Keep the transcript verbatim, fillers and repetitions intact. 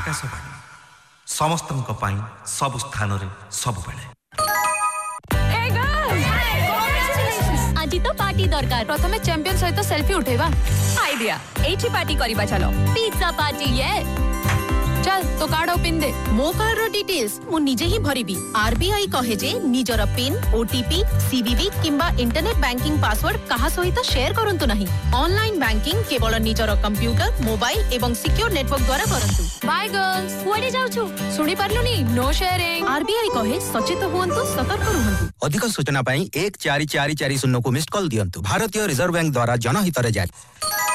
आकाशवाणी समस्तଙ୍କ ପାଇଁ ସବୁ ସ୍ଥାନରେ ସବୁବେଳେ। আজি তো পার্টি দরকার। প্রথমে চ্যাম্পিয়ন সহিত সেলফি উঠেবা। আইডিয়া এইটি পার্টি করিবা চলো। পিজ্জা পার্টি ये चल तो कार्ड ओपन दे। मो कार्ड रो डिटेल्स मु निजे ही भरिबी। आरबीआई कहे जे निजर पिन ओटीपी सीवीवी किंबा इंटरनेट बैंकिंग पासवर्ड कहा सहित शेयर करंतु नहीं। ऑनलाइन बैंकिंग केवल निजर कंप्यूटर मोबाइल एवं सिक्योर नेटवर्क द्वारा करंतु। बाय गर्ल्स कुआडे जाउछु सुनी पारलुनी नो शेयरिंग। आरबीआई कहे सचेत हुअन्तु सतर्क रहन्तु। अधिक सूचना पाई एक चार चार चार शून्य को मिस्ड कॉल दियंतु। भारतीय रिजर्व बैंक द्वारा जनहित रे जारी।